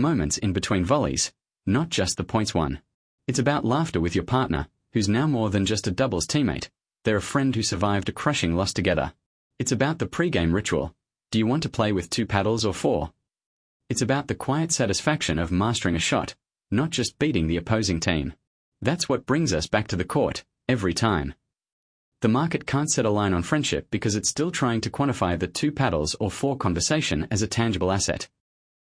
moments in between volleys, not just the points won. It's about laughter with your partner, who's now more than just a doubles teammate. They're a friend who survived a crushing loss together. It's about the pre-game ritual. Do you want to play with 2 paddles or 4? It's about the quiet satisfaction of mastering a shot, not just beating the opposing team. That's what brings us back to the court, every time. The market can't set a line on friendship because it's still trying to quantify the 2 paddles or 4 conversation as a tangible asset.